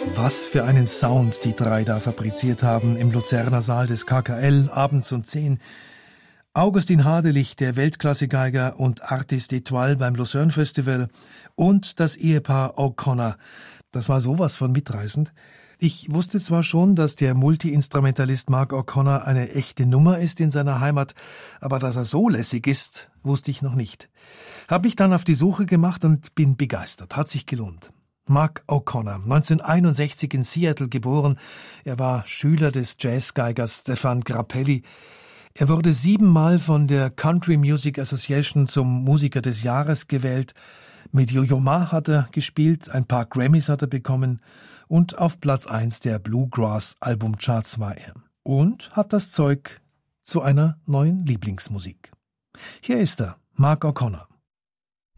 Was für einen Sound die drei da fabriziert haben im Luzerner Saal des KKL abends um 10. Augustin Hadelich, der Weltklasse-Geiger und Artiste étoile beim Lucerne Festival, und das Ehepaar O'Connor. Das war sowas von mitreißend. Ich wusste zwar schon, dass der Multi-Instrumentalist Mark O'Connor eine echte Nummer ist in seiner Heimat, aber dass er so lässig ist, wusste ich noch nicht. Hab mich dann auf die Suche gemacht und bin begeistert. Hat sich gelohnt. Mark O'Connor, 1961 in Seattle geboren. Er war Schüler des Jazzgeigers Stéphane Grappelli. Er wurde 7-mal von der Country Music Association zum Musiker des Jahres gewählt. Mit Yo-Yo Ma hat er gespielt, ein paar Grammys hat er bekommen und auf Platz 1 der Bluegrass-Albumcharts war er. Und hat das Zeug zu einer neuen Lieblingsmusik. Hier ist er, Mark O'Connor.